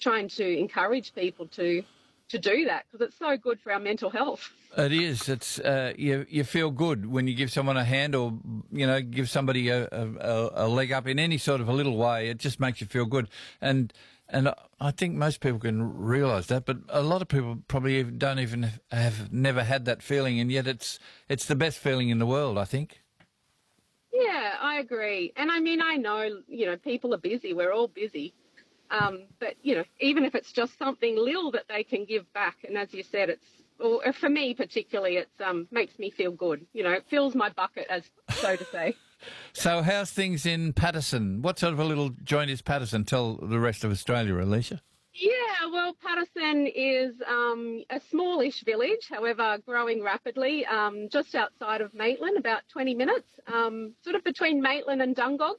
trying to encourage people to do that because it's so good for our mental health. It is. It's you feel good when you give someone a hand or give somebody a leg up in any sort of a little way. It just makes you feel good, and I think most people can realise that, but a lot of people probably don't even have never had that feeling, and yet it's the best feeling in the world, I think. Yeah, I agree, and I mean I know people are busy. We're all busy. But, even if it's just something little that they can give back, and as you said, for me particularly, it makes me feel good. It fills my bucket, as so to say. So how's things in Paterson? What sort of a little joint is Paterson? Tell the rest of Australia, Alicia. Yeah, well, Paterson is a smallish village, however, growing rapidly, just outside of Maitland, about 20 minutes, sort of between Maitland and Dungog.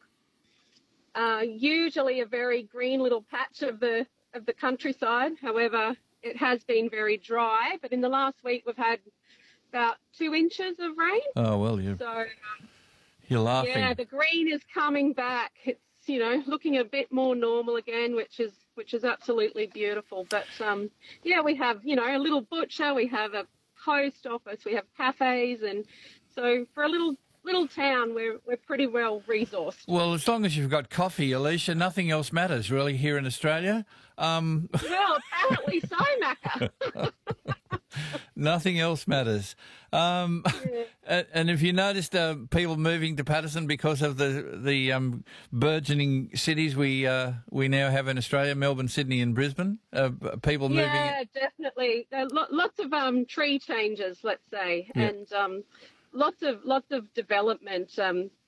Usually a very green little patch of the countryside. However, it has been very dry. But in the last week, we've had about 2 inches of rain. Oh well, you're laughing. Yeah, the green is coming back. It's looking a bit more normal again, which is absolutely beautiful. But we have a little butcher, we have a post office, we have cafes, and so for a little town, we're pretty well resourced. Well, as long as you've got coffee, Alicia, nothing else matters really here in Australia. Well, apparently so, Macca. Nothing else matters. And if you noticed people moving to Paterson because of the burgeoning cities we now have in Australia, Melbourne, Sydney and Brisbane, people moving... Yeah, definitely. Lots of tree changes, let's say, yeah. And... Lots of development.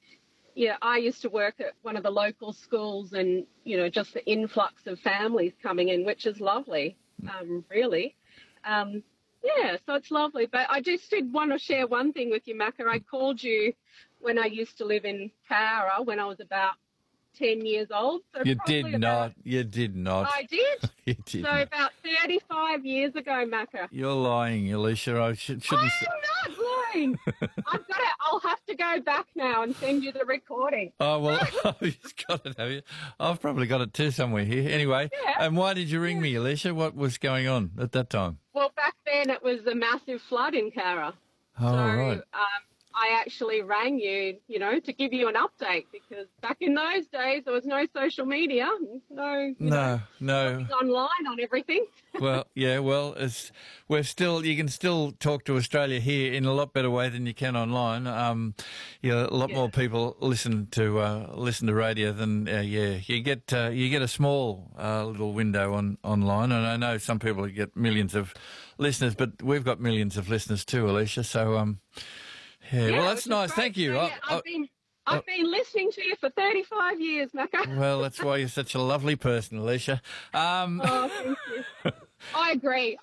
I used to work at one of the local schools, and just the influx of families coming in, which is lovely, really. So it's lovely. But I just did want to share one thing with you, Macca. I called you when I used to live in Cowra when I was about 10 years old. So You did not. I did. You did so not. About 35 years ago, Macca. You're lying, Alicia. I shouldn't say. I'm not lying. I'll have to go back now and send you the recording. Oh, well, you've got it, have you? I've probably got it too somewhere here. Anyway, Yeah. And why did you ring me, Alicia? What was going on at that time? Well, back then it was a massive flood in Cowra. Oh, right. I actually rang you, to give you an update because back in those days there was no social media, no online on everything. Well, yeah, you can still talk to Australia here in a lot better way than you can online. A lot more people listen to radio than you get a small little window online, and I know some people get millions of listeners, but we've got millions of listeners too, Alicia. So well, that's nice. Great. Thank you. So, I've been listening to you for 35 years, Macca. Well, that's why you're such a lovely person, Alicia. Thank you. I agree.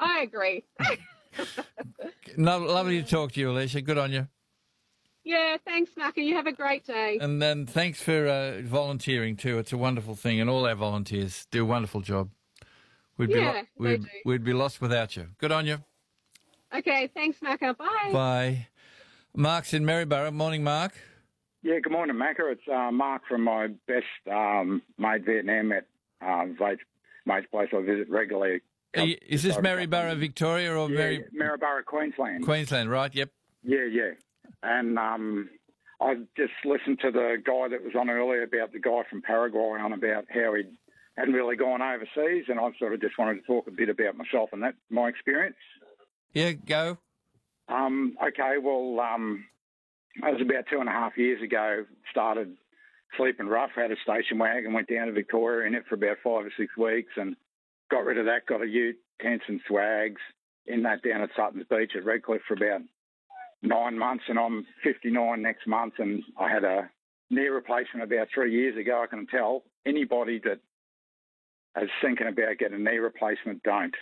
Lovely to talk to you, Alicia. Good on you. Yeah, thanks, Macca. You have a great day. And then thanks for volunteering too. It's a wonderful thing, and all our volunteers do a wonderful job. We'd be lost without you. Good on you. Okay, thanks, Macca. Bye. Bye. Mark's in Maryborough. Morning, Mark. Yeah, good morning, Macca. It's Mark from my best mate Vietnam at mate's place I visit regularly. Is this Maryborough, Victoria, or Maryborough, Queensland? Queensland, right? Yep. Yeah. And I just listened to the guy that was on earlier about the guy from Paraguay on about how he hadn't really gone overseas, and I sort of just wanted to talk a bit about myself and my experience. Yeah, go. Okay, well, it was about 2.5 years ago, started sleeping rough, had a station wagon, went down to Victoria in it for about 5 or 6 weeks and got rid of that, got a ute, tents and swags in that down at Sutton's Beach at Redcliffe for about 9 months, and I'm 59 next month, and I had a knee replacement about 3 years ago. I can tell anybody that is thinking about getting a knee replacement, don't.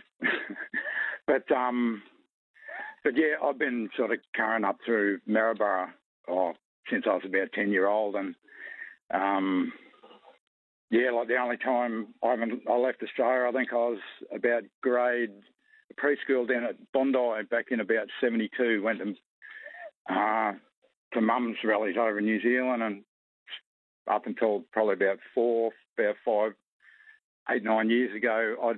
But yeah, I've been sort of carrying up through Maryborough since I was about 10-year-old, and like the only time I left Australia, I think I was about grade preschool down at Bondi back in about 72. Went to mum's rallies over in New Zealand, and up until probably about 4, 5, 8, 9 years ago,